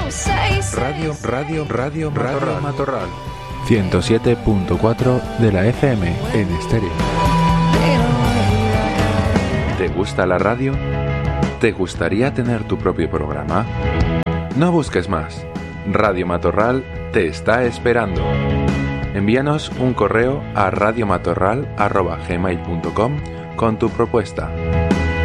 Radio Matorral 107.4 de la FM en estéreo. ¿Te gusta la radio? ¿Te gustaría tener tu propio programa? No busques más. Radio Matorral te está esperando. Envíanos un correo a radiomatorral@gmail.com con tu propuesta.